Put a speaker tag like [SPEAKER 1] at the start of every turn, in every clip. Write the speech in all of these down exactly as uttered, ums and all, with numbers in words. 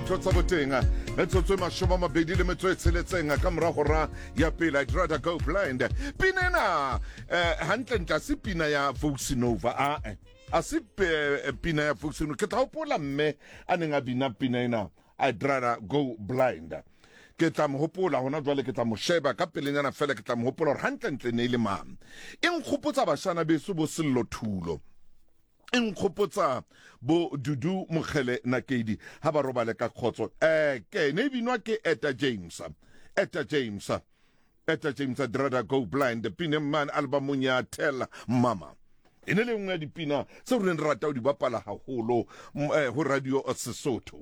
[SPEAKER 1] ditho tsa botenga metsotso e mashome a mabedi le metso e tsheletseng ka morago ra ya pele I'd rather go blind. Pina ena eh hantle a se pina ya Voxinova a a se pina ya Voxinova ke tla hopola mme a neng a bina pina ena I'd rather go blind. Ke tla mo hopola hona jwale ke tla mo sheba ka pelenyana fela ke tla mo hopola hore hantle ntle ne ile mang e nkgopotsa bashana beso bo sello thulo nkgopotsa bo Dudu Mogele Nakedi ha ba robale ka khotso eh ke ne binwa ke Etta James Etta James Etta James I'd rather go blind the pina man album ya Tell Mama ene le nngwe ya dipina se re re rata o di bapala haholo ho radio Sesotho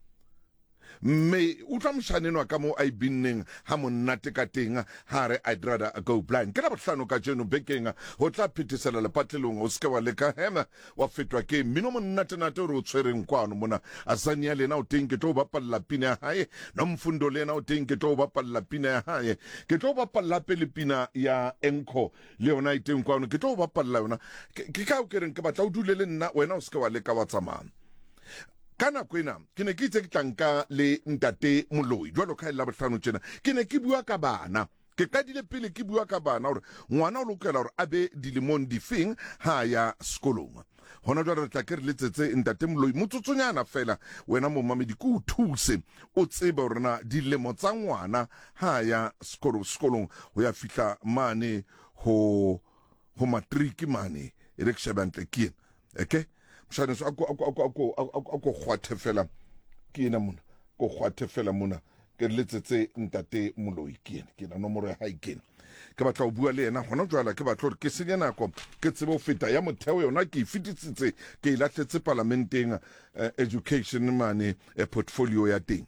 [SPEAKER 1] me utla mshanenwa ka mo a ibineng ha monate ka teng ha re I'd rather go blind ke la bohlano ka jeno bekeng ho tla phetisela le patlelong o ske wa leka hema wa fetwa ke mino monate nate re o tshwereng kwano mona azania lena o teng ke tlo bapalla pina ya hae no mfundo lena o teng ke tlo bapalla pina ya hae ke tlo bapalla pele pina ya Enko le yona e teng kwano ke tlo bapalla yona ke ka o kereng ke batla o dulele nna wena o ske wa leka wa tsamana kana kwena ke ne ke itse ke tlanka le ntate Moloi jwalo ka ela bohlano tjena ke ne ke bua ka bana ke qadile pele ke bua ka bana hore ngwana o lokela hore a be dilemong difeng ha ya sekolong hona jwale re tla ke re letsetse ntate Moloi motsotsonyana fela wena mo mamedi ke o thuse o tsebe hore na dilemo tsa ngwana ha ya sekolo sekolong ho ya fihla mane ho ho matric mane e re ke shebantle ke okay mshane so ako ako ako ako ako khwathe fela ke ena mona go khwathe fela mona ke letsetse ntate Moloi ke ena ke na nomoro ya hae ke ke batla o bua le ena hona jwala ke batla hore ke senya nako ke tsebe o feta ya motheo yona ke ifititsitse ke ilatletse parlamenteng uh, education mane a portfolio ya teng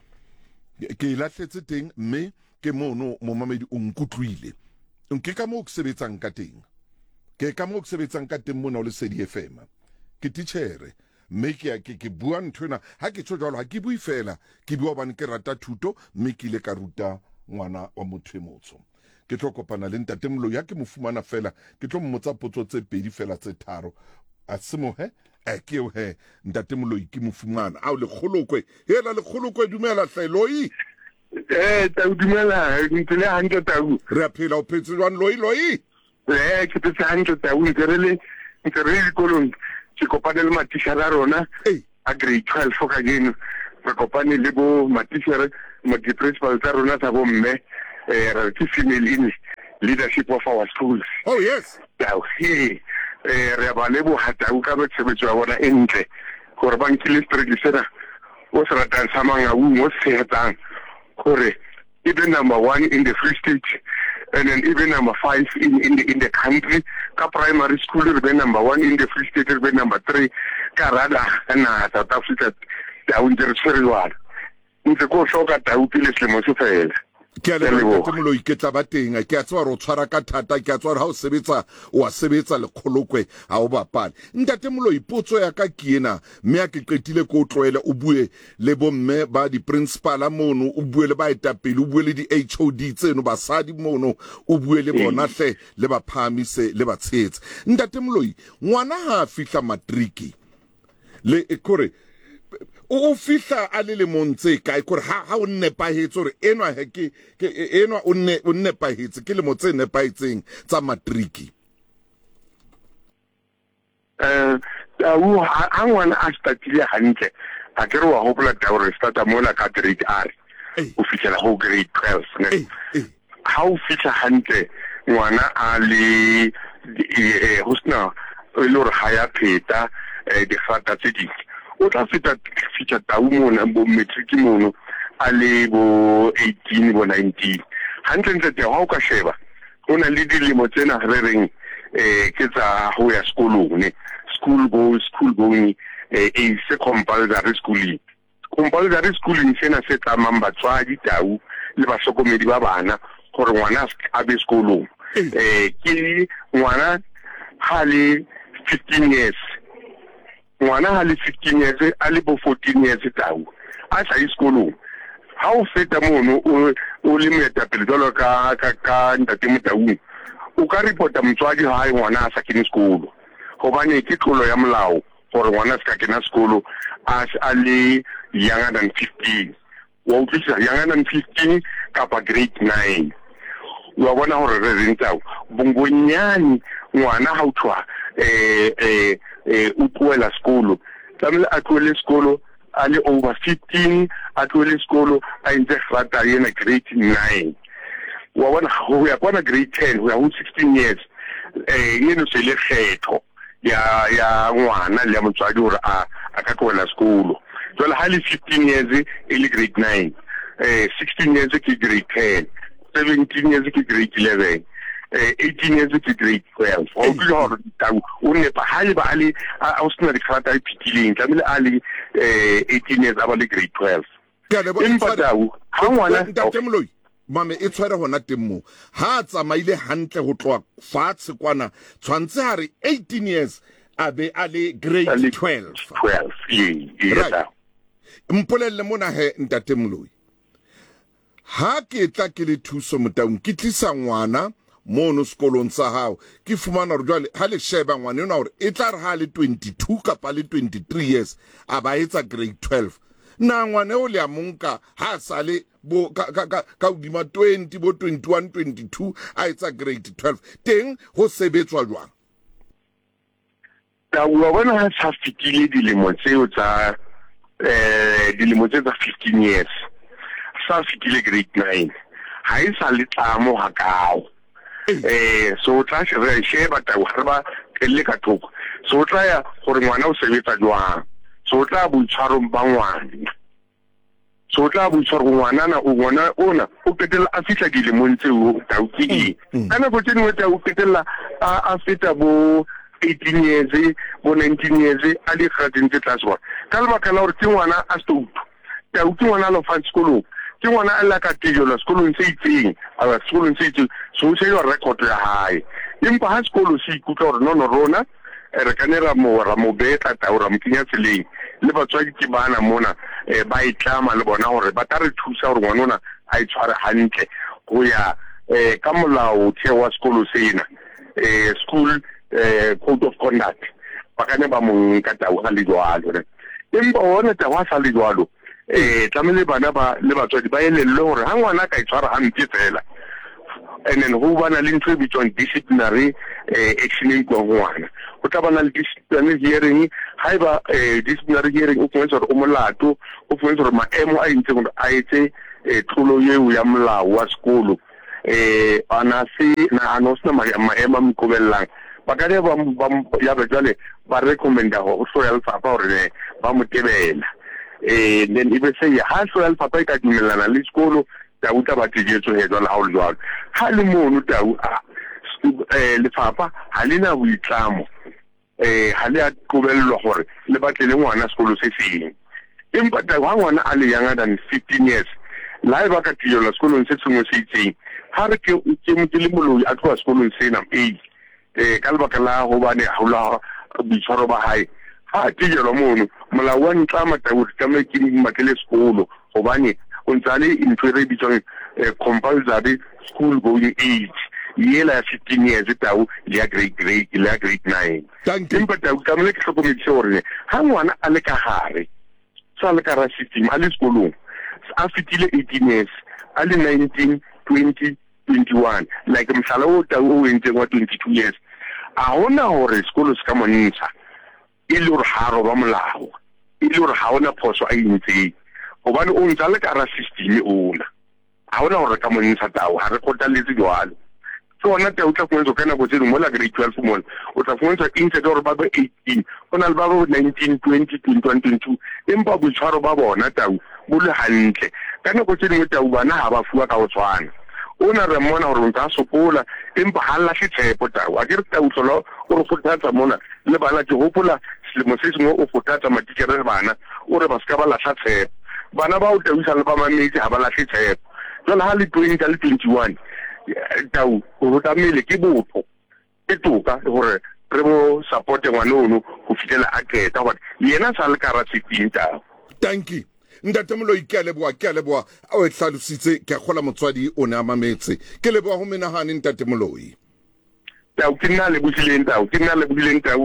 [SPEAKER 1] ke ilatletse teng mme ke mono mo mamedi o nkutlwile nke ka mo ke sebetsang ka teng ke ka mo ke sebetsang ka teng mona o le Sedi F M ke tichere mme ke ke ke bua nthwena ha ke tso jalo ha ke bui fela ke bua bane ke rata thuto mme ke ile ka ruta ngwana wa motho e motso ke tlo kopana le ntate Moloi ya ke mo fumana fela ke tlo mmotsa potso tse pedi fela tse tharo a semo he a ke o he ntate Moloi ke mo fumana a le kgolokwe hela le kgolokwe dumela hleloi
[SPEAKER 2] eh ta dumela ntile hantle tau
[SPEAKER 1] re a phela o phetse jwan loi loi
[SPEAKER 2] eh ke phetse hantle tau nkerele nkerele dikolong ke kopane le matishara rona a grade twelve fo ka jeno re kopane le bo matishara mo di principal tsa rona tsa bo mme eh re ke female in leadership of our schools.
[SPEAKER 1] Oh yes
[SPEAKER 2] Tau he eh re ba le bo hata u ka botshebetso wa bona entle gore ba nkile street sena o se rata samanga u mo se hetang gore even number one in the Free State and then even number five in in the in the country ka primary school re be number one in the Free State re be number three ka rada na South Africa ya unjere tseriwana ntse go shoka tau pele selemo se fela
[SPEAKER 1] ke le ntate Moloi ke tla ba teng ke a tswa re o tshwara ka thata ke a tswa re ha o sebetsa o a sebetsa le kgolokwe ha o bapale ntate Moloi potso ya ka ke ena mme a ke qetile go tloela o bue le bo mme ba di principal mono o bue le ba etapele o bue le di H O D tseno basadi mono o bue le bona hle le ba phamise le ba tshetse ntate Moloi ngwana ha fihla matriki le ekore o fihla a le le montse ka ikore ha ha o nepahetse hore enwa he ke enwa o ne o nepahetse ke le motse nepahetseng tsa matriki
[SPEAKER 2] eh u ha ngwana a startile hantle a ke re wa hopola tau re starta mola ka grade R o fihlela ho grade twelve ne ha o fihla hantle ngwana a le eh hosna o le re ha ya pheta di fata tse ding o tla feta feta tau mona bo matric mono a le bo eighteen bo nineteen hantle ntle ha o ka sheba o na le dilemo tsena re reng eh ke tsa ho ya sekolong ne school go school going eh e se compulsory schooling compulsory schooling sena se tsamang batswadi tau le basokomedi ba bana gore ngwana a be sekolong eh ke ngwana ha le fifteen years ngwana ha le fifteen years a le bo fourteen years tau a sa isekolong ha o feta mono o le moetapele jalo ka ka ka ntate Motaung o ka reporta motswadi ha ngwana a sa kene sekolo gobane ke tlolo ya molao gore ngwana se ka kena sekolo a a le younger than fifteen wa utlwisisa younger than fifteen kapa grade nine wa bona hore re rentao bongonyane ngwana ha utlwa eh eh eh utwela skolo tlamele a tloele skolo ali over fifteen a tloele skolo a ntse grata yena grade nine wa bona ho ya kwana grade ten ho ya ho sixteen years eh yeno se le kgetho ya ya ngwana le motswadi hore a a ka tloela skolo jwale ha le fifteen years e le grade nine eh sixteen years ke grade ten seventeen years ke grade eleven eh eighteen years ke grade twelve o ke hore tau o ne pa ha le ba le a o sena di khata e pitileng tlamele a le eh eighteen years aba le grade twelve
[SPEAKER 1] ke le bo
[SPEAKER 2] empa tau ha ngwana
[SPEAKER 1] ntate moloi mame e tshwere hona temmo ha tsamaile hantle ho tloa fatshe kwana tshwantse ha re eighteen years a be a le grade twelve
[SPEAKER 2] twelve yeah
[SPEAKER 1] mpolelle mona he ntate moloi ha ke tla ke le thuso motaung ke tlisa ngwana mono sekolong sa hao ke fumana re jwale ha le sheba ngwana yona hore e tla re ha le twenty-two kapa le twenty-three years a ba etsa grade twelve na ngwana o le a monka ha sa le bo ka ka ka ka udima twenty bo twenty-one twenty-two a etsa grade twelve teng ho sebetswa jwang
[SPEAKER 2] ta wa bona ha sa fitile dilemo tseo tsa eh dilemo tse tsa fifteen years sa fitile grade nine ha e sa le tlamo ha kao eh so tla re sheba ta ha ba le ka thoko so tla ya gore ngwana o sebetsa jwang so tla boitshwaro ba ngwana so tla boitshwaro ngwana na o ngwana ona o petela a fitla dilemo tseo ta utsiki kana go tsene wetsa o petela a feta bo eighteen years bo nineteen years a di khateng tse tlaswa ka lebaka la hore ke ngwana a stoutu ta utsi ngwana lo fa sekolo ke ngwana a la ka tijo la sekolo se itseng a la sekolo se itseng so se yo record ya hae empa ha sekolo se ikutla hore no no rona re kanera mo ra mo beta ta ora mkinya tseleng le batswadi ke bana mona ba itlama le bona hore ba tare thusa hore ngwana ona a itshware hantle go ya ka molao the wa sekolo sena eh school eh code of conduct ba kana ba mo ka ta wa le jwalo empa ona ta wa sa le jwalo eh tlamele bana ba le batswadi ba elelle hore ha ngwana ka itshwara hantle fela and then ho bana le ntse bitjong disciplinary action in go ngwana o tla bana le disciplinary hearing ha eba disciplinary hearing o tsentse o molato o tsentse hore maemo a intse gore a etse tlolo yeo ya molao wa sekolo eh ana se na anosna maemo a mkobellang ba ka le ba ya ba jale ba recommenda ho so ya lefapha hore ba mo tebela eh then ibe se ya ha so ya lefapha ka dumellana le sekolo ta uta ba tsetso he jwala ha o jwalo ha le mono ta eh lefapha ha le na boitlamo eh ha le a qobellwa hore le batlele ngwana sekolo se seng empa ta ha ngwana a le younger than fifteen years la ba ka tiyo la sekolo se tsengwe se itseng ha re ke ke mo le moloi a tloa sekolong sena eh eh ka lebaka la ho bane ha la bitshwaro ba hae ha tijelo mono molao wa ntlama ta o tsamaya ke matlele sekolo go bane o ntsale into re bitshwang compulsory school going age yela ya fifteen years tau le grade grade le grade nine empa tau tsamele ke hlokomedise hore ha ngwana a le ka gare sa le ka ra system a le sekolong a fitile eighteen years a le nineteen twenty twenty-one like mhlala o tau o entse wa twenty-two years a hona hore sekolo se ka montsha e le hore ha ro ba molao e le hore ha ona phoso a intse gobane o ntse le ka ra system ona ha hona hore ka montsha tau ha re kotaletse jwalo so ona te o tla kwenzo kana go tseno mola grade twelve mona o tla kwenzo instead hore ba ba eighteen ona le ba ba nineteen twenty twenty-one twenty-two empa boitshwaro ba bona tau bo le hantle kana go tseno tau bana ha ba fuwa ka go tshwana ona re mona hore o tla sokola empa ha la tshepo tau a ke re tau tsolo o re fothatsa mona le bana ke hopola selemo se sengwe o fothatsa matikere le bana o re ba ska ba lahla tshepo bana ba o tausa le ba mametse ha ba lahla tshepo jwale ha le twenty le twenty-one tau o tamele ke botho e toka hore re bo support ngwana ono go fitela a keta hore yena sa le ka ra tsiping tau
[SPEAKER 1] thank you ndate moloi ke leboa ke leboa o e hlalositse ke gola motswadi o ne a mametse ke leboa ho menahane ndate moloi
[SPEAKER 2] tau ke nna le busileng tau ke nna le busileng tau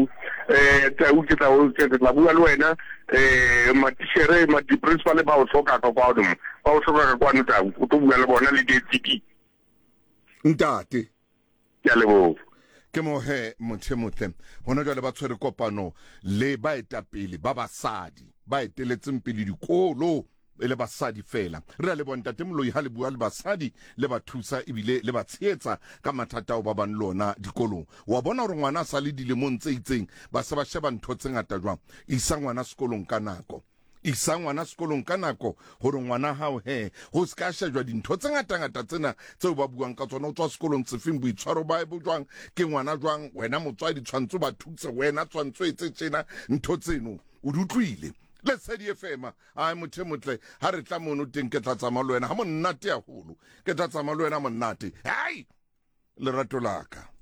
[SPEAKER 2] eh tau ke tla o ke tla bua le wena eh ma tishere ma di principal ba o hloka ka kwa dum ba o hloka ka kwa nta o to bua le bona le di T P
[SPEAKER 1] ntate
[SPEAKER 2] ya lebo
[SPEAKER 1] ke mo he mothemothe hona jwale ba tshwere kopano le ba etapele ba basadi ba eteletseng pele dikolo e le basadi fela re a le bontate moloi ha le bua le basadi le ba thusa ebile le ba tsheetsa ka mathata o ba bang lona dikolong wa bona hore ngwana sa le dilemong tse itseng ba se ba sheba ntho tse ngata jwang isa ngwana sekolong ka nako isa ngwana sekolong ka nako hore ngwana hao he ho ska shejwa dintho tse ngata ngata tsena tseo ba buang ka tsona o tswa sekolong tsefeng boitshwaro ba e bojwang ke ngwana jwang wena motswadi tshwantse ba thutse wena tshwantse etse tsena ntho tseno o dutlwile le sedi F M a mothe motle ha re tla mono teng ke tla tsamaya le wena ha monnate ya holo ke tla tsamaya le wena monnate hai lerato laka